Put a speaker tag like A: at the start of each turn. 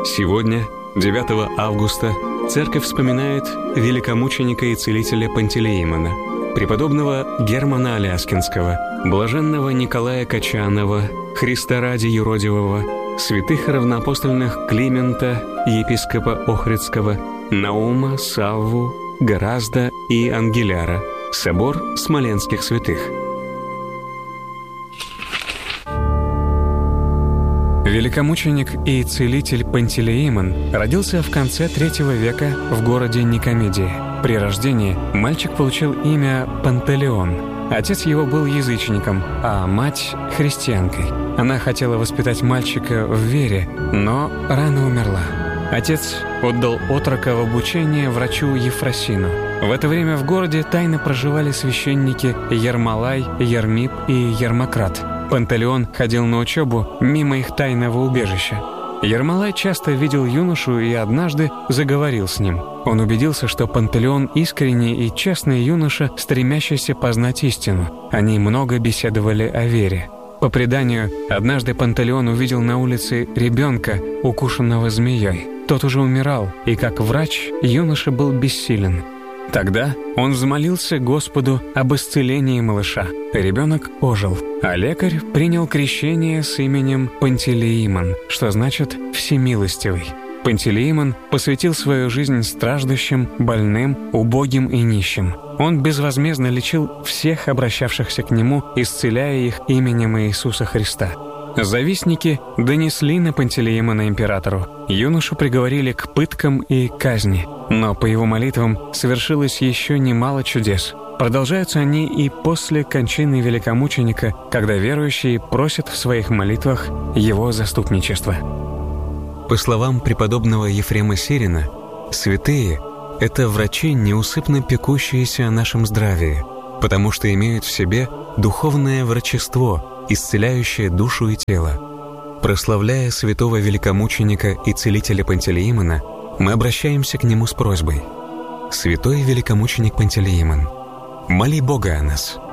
A: Сегодня, 9 августа, Церковь вспоминает великомученика и целителя Пантелеимона, преподобного Германа Аляскинского, блаженного Николая Качанова, Христа ради юродивого, святых равноапостольных Климента, епископа Охридского, Наума, Савву, Горазда и Ангеляра, собор смоленских святых. Великомученик и целитель Пантелеимон родился в конце III века в городе Никомедии. При рождении мальчик получил имя Пантелеон. Отец его был язычником, а мать — христианкой. Она хотела воспитать мальчика в вере, но рано умерла. Отец отдал отрока в обучение врачу Ефросину. В это время в городе тайно проживали священники Ермолай, Ермип и Ермократ. Пантелеон ходил на учебу мимо их тайного убежища. Ермолай часто видел юношу и однажды заговорил с ним. Он убедился, что Пантелеон искренний и честный юноша, стремящийся познать истину. Они много беседовали о вере. По преданию, однажды Пантелеон увидел на улице ребенка, укушенного змеей. Тот уже умирал, и как врач юноша был бессилен. Тогда он взмолился Господу об исцелении малыша. Ребенок ожил, а лекарь принял крещение с именем Пантелеимон, что значит «всемилостивый». Пантелеимон посвятил свою жизнь страждущим, больным, убогим и нищим. Он безвозмездно лечил всех обращавшихся к нему, исцеляя их именем Иисуса Христа. Завистники донесли на Пантелеимона императору. Юношу приговорили к пыткам и казни. Но по его молитвам совершилось еще немало чудес. Продолжаются они и после кончины великомученика, когда верующие просят в своих молитвах его заступничества. По словам преподобного Ефрема Сирина, святые — это врачи, неусыпно пекущиеся о нашем здравии, потому что имеют в себе духовное врачество, исцеляющее душу и тело. Прославляя святого великомученика и целителя Пантелеимона, мы обращаемся к нему с просьбой: «Святой великомученик Пантелеимон, моли Бога о нас».